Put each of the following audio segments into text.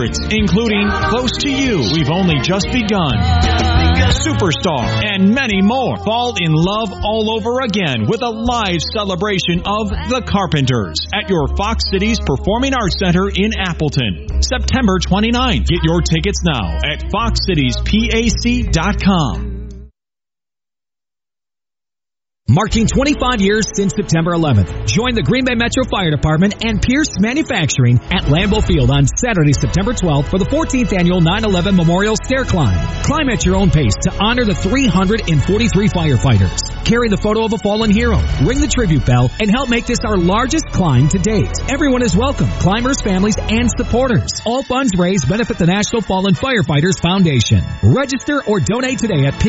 favorites, including Close to You, We've Only Just Begun, Superstar, and many more. Fall in love all over again with a live celebration of The Carpenters at your Fox Cities Performing Arts Center in Appleton, September 29th. Get your tickets now at foxcitiespac.com. Marking 25 years since September 11th. Join the Green Bay Metro Fire Department and Pierce Manufacturing at Lambeau Field on Saturday, September 12th for the 14th annual 9/11 Memorial Stair Climb. Climb at your own pace to honor the 343 firefighters. Carry the photo of a fallen hero, ring the tribute bell, and help make this our largest climb to date. Everyone is welcome, climbers, families, and supporters. All funds raised benefit the National Fallen Firefighters Foundation. Register or donate today at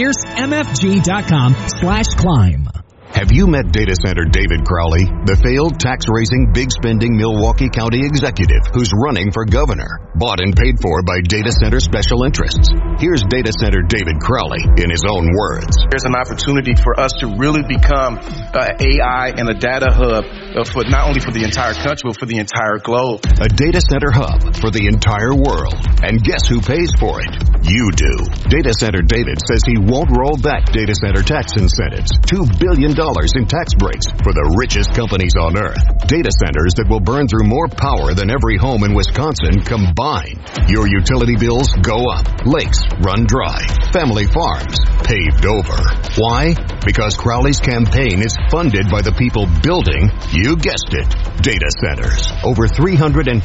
piercemfg.com/climb. Have you met data center David Crowley, the failed tax-raising, big-spending Milwaukee County executive who's running for governor? Bought and paid for by data center special interests. Here's data center David Crowley in his own words. There's an opportunity for us to really become an AI and a data hub for not only for the entire country, but for the entire globe. A data center hub for the entire world. And guess who pays for it? You do. Data center David says he won't roll back data center tax incentives. $2 billion in tax breaks for the richest companies on earth. Data centers that will burn through more power than every home in Wisconsin combined. Your utility bills go up. Lakes run dry. Family farms paved over. Why? Because Crowley's campaign is funded by the people building, you guessed it, data centers. Over $350,000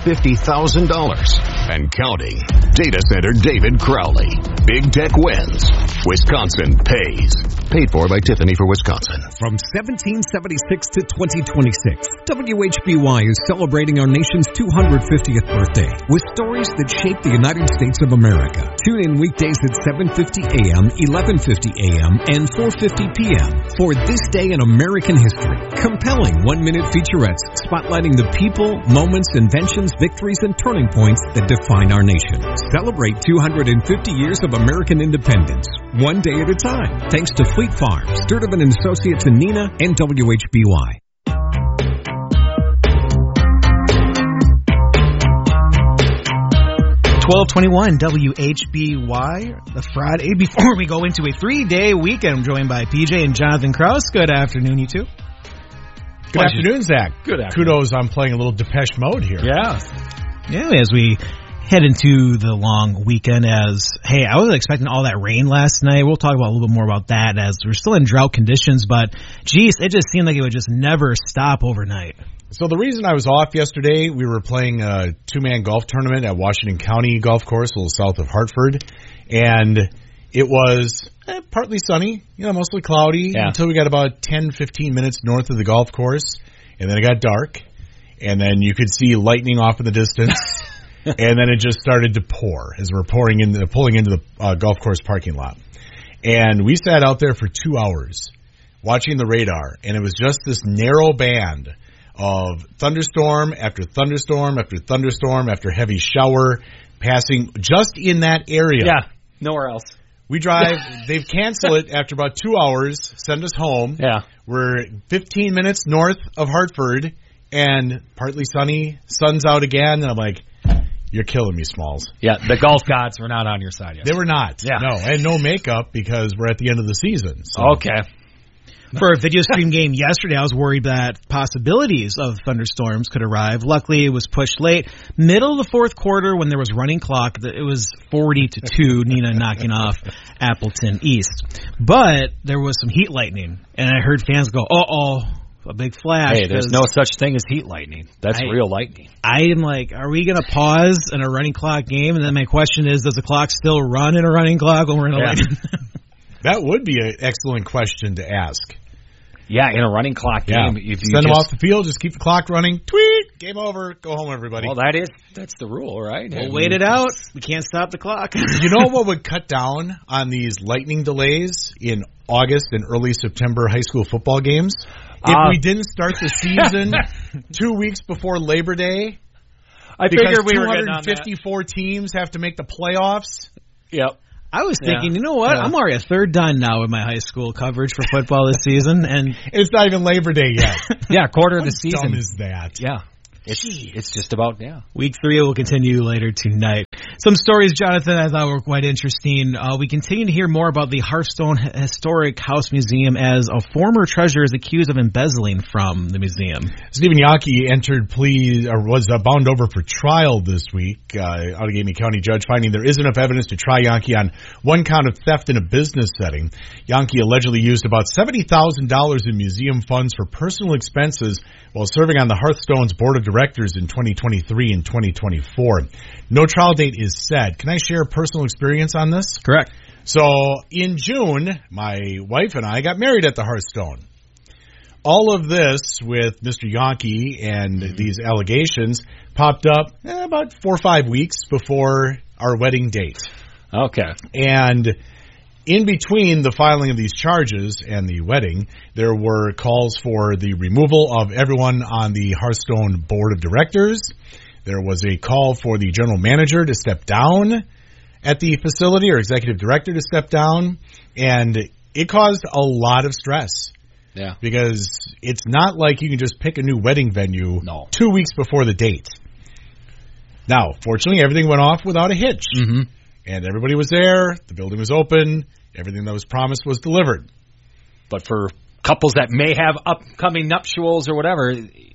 and counting. Data center David Crowley. Big tech wins. Wisconsin pays. Paid for by Tiffany for Wisconsin. From 1776 to 2026, WHBY is celebrating our nation's 250th birthday with stories that shape the United States of America. Tune in weekdays at 7:50 a.m., 11:50 a.m., and 4:50 p.m. for This Day in American History. Compelling one-minute featurettes spotlighting the people, moments, inventions, victories, and turning points that define our nation. Celebrate 250 years of American independence, one day at a time. Thanks to Fleet Farms, Sturtevant & Associates in Neenah, and WHBY. 1221 WHBY, the Friday before we go into a 3-day weekend. I'm joined by PJ and Jonathan Kraus. Good afternoon, you two. Good afternoon, Zach. Good afternoon. Kudos on playing a little Depeche Mode here. Yeah, as we head into the long weekend, I wasn't expecting all that rain last night. We'll talk about a little bit more about that as we're still in drought conditions, but geez, it just seemed like it would just never stop overnight. So the reason I was off yesterday, we were playing a 2-man golf tournament at Washington County Golf Course, a little south of Hartford, and it was partly sunny, mostly cloudy, until we got about 10-15 minutes north of the golf course, and then it got dark, and then you could see lightning off in the distance. And then it just started to pour as we're pulling into the golf course parking lot. And we sat out there for 2 hours watching the radar, and it was just this narrow band of thunderstorm after thunderstorm after thunderstorm after heavy shower passing just in that area. Yeah, nowhere else. We drive, they've canceled it after about 2 hours, send us home. Yeah. We're 15 minutes north of Hartford, and partly sunny, sun's out again, and I'm like, you're killing me, Smalls. Yeah, the golf gods were not on your side yesterday. They were not. Yeah. No, and no makeup because we're at the end of the season. So. Okay. For a video stream game yesterday, I was worried that possibilities of thunderstorms could arrive. Luckily, it was pushed late. Middle of the fourth quarter, when there was running clock, it was 40-2, Neenah knocking off Appleton East. But there was some heat lightning, and I heard fans go, uh-oh. A big flash. Hey, there's no such thing as heat lightning. That's real lightning. I am like, are we going to pause in a running clock game? And then my question is, does the clock still run in a running clock when we're in a lightning? That would be an excellent question to ask. Yeah, in a running clock game. If you send them off the field, just keep the clock running. Tweet! Game over. Go home, everybody. Well, that's the rule, right? We'll wait it out. We can't stop the clock. You know what would cut down on these lightning delays in August and early September high school football games? If we didn't start the season 2 weeks before Labor Day, I figured we were getting on that. 254 teams have to make the playoffs. Yep. I was thinking, you know what? I'm already a third done now with my high school coverage for football this season, and it's not even Labor Day yet. Yeah, quarter of the season. How dumb is that? Yeah. It's just about, Week 3 will continue later tonight. Some stories, Jonathan, I thought were quite interesting. We continue to hear more about the Hearthstone Historic House Museum as a former treasurer is accused of embezzling from the museum. Stephen Yonke entered plea, or was bound over for trial this week. Outagamie County judge finding there is enough evidence to try Yonke on one count of theft in a business setting. Yonke allegedly used about $70,000 in museum funds for personal expenses while serving on the Hearthstone's board of directors in 2023 and 2024. No trial date is set. Can I share personal experience on this? Correct. So in June, my wife and I got married at the Hearthstone. All of this with Mr. Yonke and these allegations popped up about 4 or 5 weeks before our wedding date. Okay. And in between the filing of these charges and the wedding, there were calls for the removal of everyone on the Hearthstone board of directors. There was a call for the general manager to step down at the facility, or executive director to step down. And it caused a lot of stress. Yeah. Because it's not like you can just pick a new wedding venue 2 weeks before the date. Now, fortunately, everything went off without a hitch. Mm-hmm. And everybody was there. The building was open. Everything that was promised was delivered. But for couples that may have upcoming nuptials or whatever,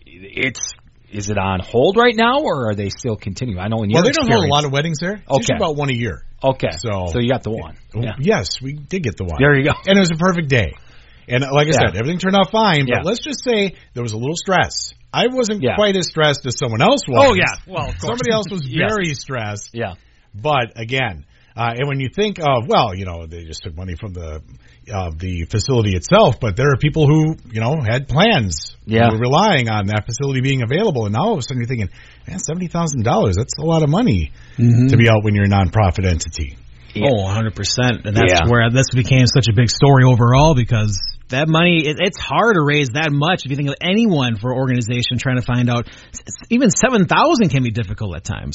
is it on hold right now, or are they still continuing? I know in your they don't hold a lot of weddings there. It's usually about one a year. Okay. So you got the one. Yeah. Yes, we did get the one. There you go. And it was a perfect day. And like I said, everything turned out fine, but let's just say there was a little stress. I wasn't quite as stressed as someone else was. Oh, yeah. Well, of course. Somebody else was very stressed. Yeah. But again, and when you think of, they just took money from the facility itself, but there are people who, had plans. Yeah. Who were relying on that facility being available. And now all of a sudden you're thinking, man, $70,000, that's a lot of money to be out when you're a nonprofit entity. Yeah. Oh, 100%. And that's where this became such a big story overall, because that money, it's hard to raise that much if you think of anyone for an organization trying to find out. Even $7,000 can be difficult at times.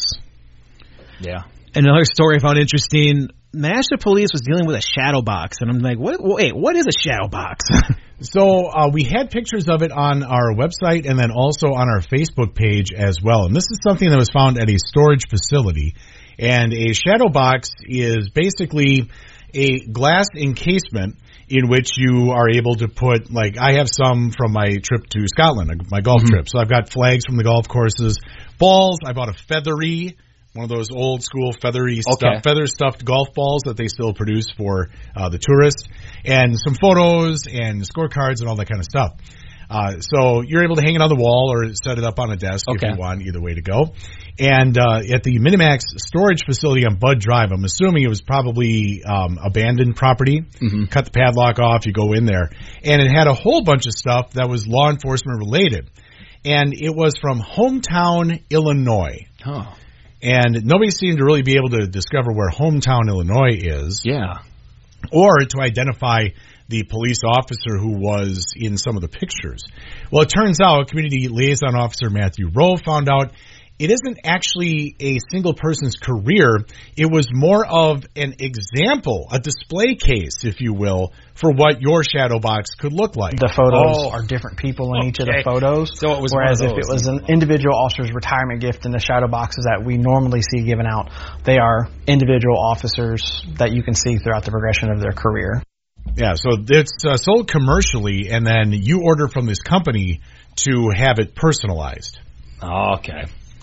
Yeah. Another story I found interesting, Nashua Police was dealing with a shadow box. And I'm like, what is a shadow box? So we had pictures of it on our website and then also on our Facebook page as well. And this is something that was found at a storage facility. And a shadow box is basically a glass encasement in which you are able to put, like, I have some from my trip to Scotland, my golf trip. So I've got flags from the golf courses, balls. I bought a feathery, one of those old school feather stuffed golf balls that they still produce for the tourists, and some photos and scorecards and all that kind of stuff. So you're able to hang it on the wall or set it up on a desk if you want, either way to go. And at the Minimax storage facility on Bud Drive, I'm assuming it was probably abandoned property. Cut the padlock off, you go in there. And it had a whole bunch of stuff that was law enforcement related. And it was from Hometown, Illinois. Oh. And nobody seemed to really be able to discover where Hometown, Illinois is. Yeah. Or to identify the police officer who was in some of the pictures. Well, it turns out Community Liaison Officer Matthew Rowe found out it isn't actually a single person's career. It was more of an example, a display case, if you will, for what your shadow box could look like. The photos are different people in each of the photos. So it was whereas if it was an individual officer's retirement gift in the shadow boxes that we normally see given out, they are individual officers that you can see throughout the progression of their career. Yeah, so it's sold commercially, and then you order from this company to have it personalized. Okay.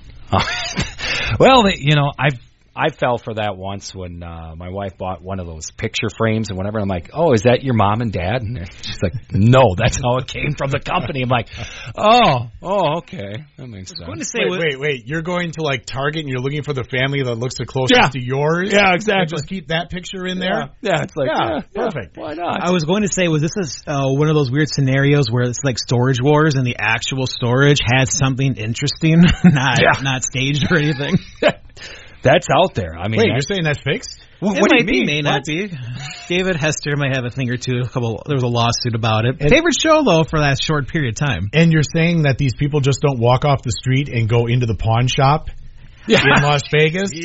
Well, I fell for that once when my wife bought one of those picture frames and whatever. I'm like, oh, is that your mom and dad? And she's like, no, that's how it came from the company. I'm like, oh, okay. That makes sense. Going to say wait. You're going to like Target and you're looking for the family that looks the closest to yours? Yeah, exactly. And just keep that picture in there? Yeah, it's like, perfect. Why not? I was going to say, was this one of those weird scenarios where it's like Storage Wars and the actual storage had something interesting, not staged or anything? That's out there. I mean, wait, you're saying that's fixed? What do you mean? May not be. David Hester might have a thing or two. There was a lawsuit about it. Favorite show though for that short period of time. And you're saying that these people just don't walk off the street and go into the pawn shop in Las Vegas? Yeah.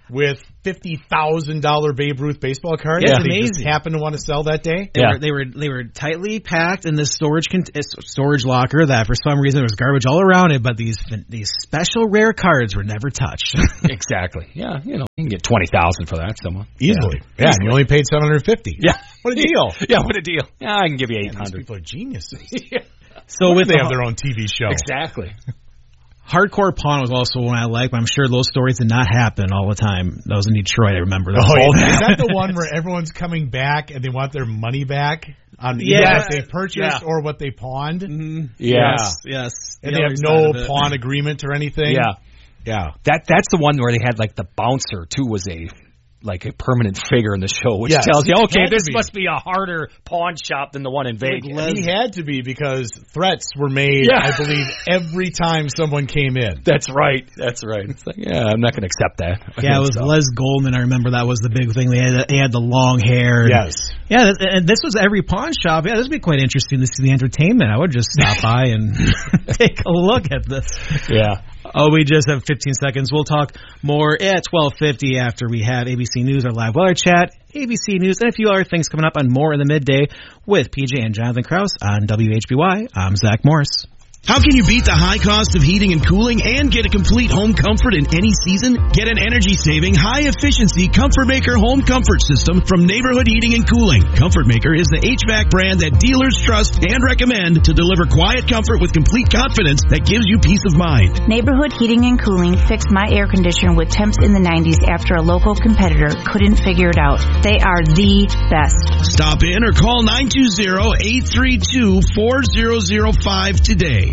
with $50,000 Babe Ruth baseball cards. Yeah, that they amazing. just happened to want to sell that day. They were tightly packed in this storage locker that for some reason there was garbage all around it, but these special rare cards were never touched. Exactly. Yeah, you can get $20,000 for that somewhere. Easily. Yeah, and you only paid $750. Yeah. What a deal. Yeah, what a deal. Yeah, I can give you $800. These people are geniuses. So they have their own TV show. Exactly. Hardcore Pawn was also one I liked, but I'm sure those stories did not happen all the time. That was in Detroit, I remember. Is that the one where everyone's coming back and they want their money back on what they purchased or what they pawned? Mm-hmm. Yeah. Yes. And they have no pawn agreement or anything? Yeah. That's the one where they had, like, the bouncer, too, was a permanent figure in the show, which tells you, okay, this must be a harder pawn shop than the one in Vegas. He had to be because threats were made, I believe, every time someone came in. That's right. It's like, I'm not going to accept that. Yeah, it was Les Goldman. I remember that was the big thing. They had the long hair. Yes. Yeah, and this was every pawn shop. Yeah, this would be quite interesting to see the entertainment. I would just stop by and take a look at this. Yeah. Oh, we just have 15 seconds. We'll talk more at 12:50 after we have ABC News, our live weather chat, ABC News, and a few other things coming up on more in the midday with PJ and Jonathan Krause on WHBY. I'm Zach Morris. How can you beat the high cost of heating and cooling and get a complete home comfort in any season? Get an energy-saving, high-efficiency Comfort Maker home comfort system from Neighborhood Heating and Cooling. Comfort Maker is the HVAC brand that dealers trust and recommend to deliver quiet comfort with complete confidence that gives you peace of mind. Neighborhood Heating and Cooling fixed my air conditioner with temps in the 90s after a local competitor couldn't figure it out. They are the best. Stop in or call 920-832-4005 today.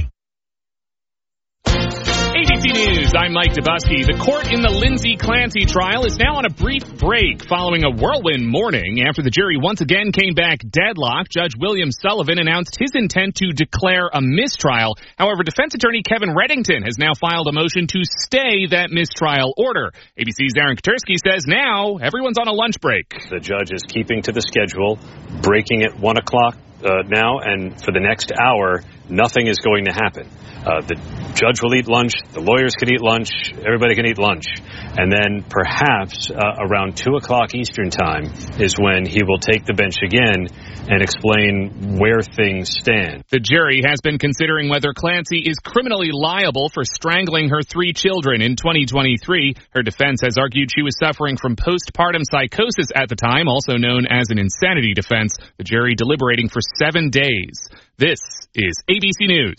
ABC News, I'm Mike Dubusky. The court in the Lindsay Clancy trial is now on a brief break following a whirlwind morning. After the jury once again came back deadlocked, Judge William Sullivan announced his intent to declare a mistrial. However, defense attorney Kevin Reddington has now filed a motion to stay that mistrial order. ABC's Aaron Katersky says now everyone's on a lunch break. The judge is keeping to the schedule, breaking at 1 o'clock now, and for the next hour, nothing is going to happen. The judge will eat lunch, the lawyers can eat lunch, everybody can eat lunch. And then perhaps around 2 o'clock Eastern time is when he will take the bench again and explain where things stand. The jury has been considering whether Clancy is criminally liable for strangling her 3 children in 2023. Her defense has argued she was suffering from postpartum psychosis at the time, also known as an insanity defense. The jury deliberating for 7 days. This is ABC News.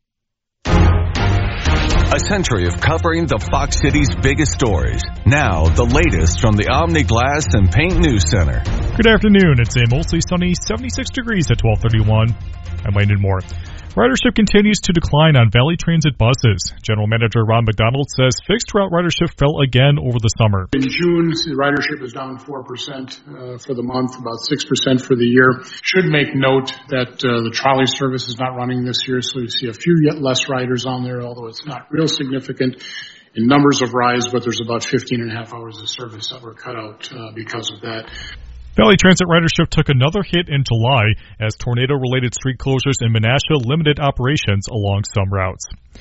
A century of covering the Fox City's biggest stories. Now, the latest from the Omni Glass and Paint News Center. Good afternoon. It's a mostly sunny 76 degrees at 12:31. I'm Landon Moore. Ridership continues to decline on Valley Transit buses. General Manager Ron McDonald says fixed route ridership fell again over the summer. In June, the ridership is down 4% for the month, about 6% for the year. Should make note that the trolley service is not running this year, so you see a few yet less riders on there, although it's not real significant in numbers of rides, but there's about 15 and a half hours of service that were cut out because of that. Valley Transit ridership took another hit in July as tornado-related street closures in Menasha limited operations along some routes.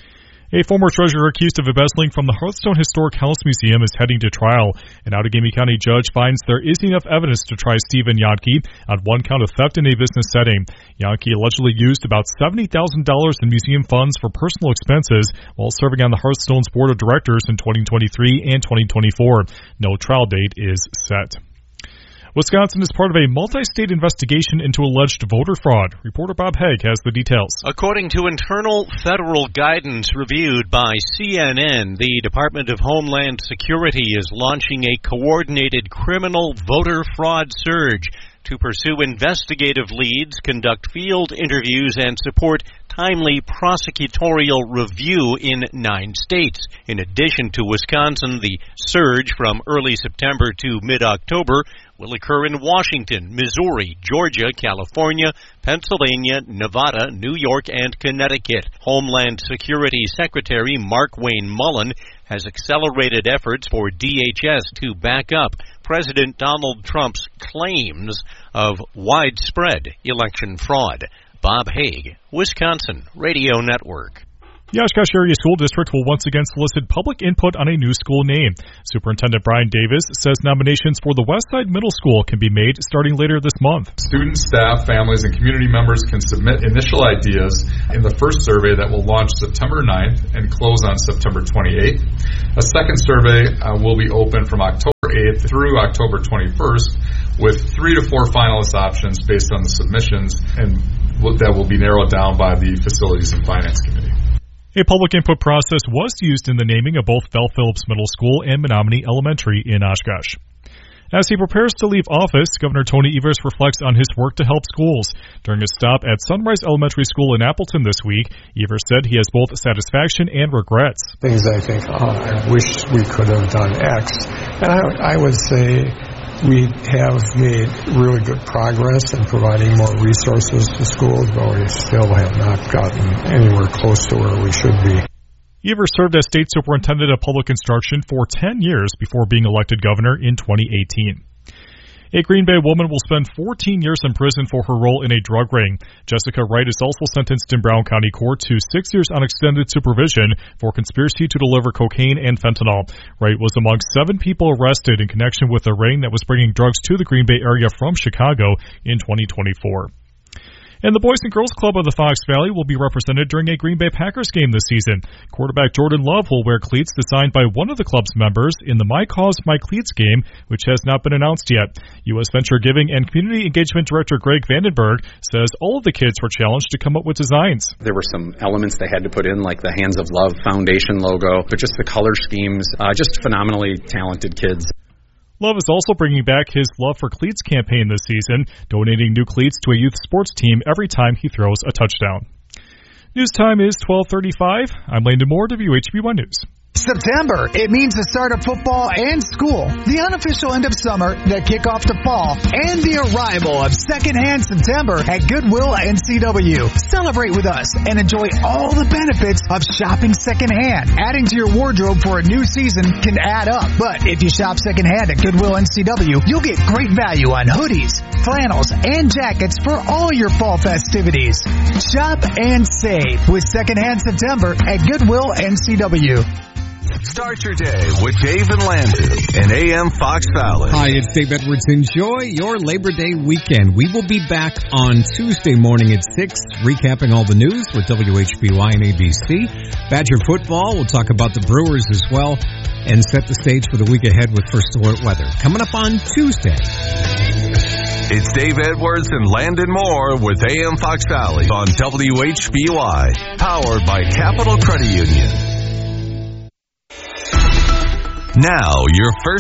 A former treasurer accused of embezzling from the Hearthstone Historic House Museum is heading to trial. An Outagamie County judge finds there is enough evidence to try Stephen Yonke on one count of theft in a business setting. Yonke allegedly used about $70,000 in museum funds for personal expenses while serving on the Hearthstone's board of directors in 2023 and 2024. No trial date is set. Wisconsin is part of a multi-state investigation into alleged voter fraud. Reporter Bob Haig has the details. According to internal federal guidance reviewed by CNN, the Department of Homeland Security is launching a coordinated criminal voter fraud surge to pursue investigative leads, conduct field interviews, and support timely prosecutorial review in 9 states. In addition to Wisconsin, the surge from early September to mid-October will occur in Washington, Missouri, Georgia, California, Pennsylvania, Nevada, New York, and Connecticut. Homeland Security Secretary Mark Wayne Mullen has accelerated efforts for DHS to back up President Donald Trump's claims of widespread election fraud. Bob Haig, Wisconsin Radio Network. The Oshkosh Area School District will once again solicit public input on a new school name. Superintendent Brian Davis says nominations for the Westside Middle School can be made starting later this month. Students, staff, families, and community members can submit initial ideas in the first survey that will launch September 9th and close on September 28th. A second survey will be open from October 8th through October 21st with 3 to 4 finalist options based on the submissions, and that will be narrowed down by the Facilities and Finance Committee. A public input process was used in the naming of both Val Phillips Middle School and Menominee Elementary in Oshkosh. As he prepares to leave office, Governor Tony Evers reflects on his work to help schools. During a stop at Sunrise Elementary School in Appleton this week, Evers said he has both satisfaction and regrets. Things I think, I wish we could have done X. And I would say we have made really good progress in providing more resources to schools, but we still have not gotten anywhere close to where we should be. Evers served as state superintendent of public instruction for 10 years before being elected governor in 2018. A Green Bay woman will spend 14 years in prison for her role in a drug ring. Jessica Wright is also sentenced in Brown County Court to 6 years on extended supervision for conspiracy to deliver cocaine and fentanyl. Wright was among 7 people arrested in connection with a ring that was bringing drugs to the Green Bay area from Chicago in 2024. And the Boys and Girls Club of the Fox Valley will be represented during a Green Bay Packers game this season. Quarterback Jordan Love will wear cleats designed by one of the club's members in the My Cause, My Cleats game, which has not been announced yet. U.S. Venture Giving and Community Engagement Director Greg Vandenberg says all of the kids were challenged to come up with designs. There were some elements they had to put in, like the Hands of Love Foundation logo, but just the color schemes, just phenomenally talented kids. Love is also bringing back his Love for Cleats campaign this season, donating new cleats to a youth sports team every time he throws a touchdown. News time is 12:35. I'm Landon Moore, WHB1 News. September, it means the start of football and school, the unofficial end of summer, the kickoff to fall, and the arrival of Secondhand September at Goodwill NCW. Celebrate with us and enjoy all the benefits of shopping secondhand. Adding to your wardrobe for a new season can add up, but if you shop secondhand at Goodwill NCW, you'll get great value on hoodies, flannels, and jackets for all your fall festivities. Shop and save with Secondhand September at Goodwill NCW. Start your day with Dave and Landon and AM Fox Valley. Hi, it's Dave Edwards. Enjoy your Labor Day weekend. We will be back on Tuesday morning at 6, recapping all the news with WHBY and ABC. Badger football, we'll talk about the Brewers as well, and set the stage for the week ahead with First Alert weather. Coming up on Tuesday. It's Dave Edwards and Landon Moore with AM Fox Valley on WHBY, powered by Capital Credit Union. Now, your first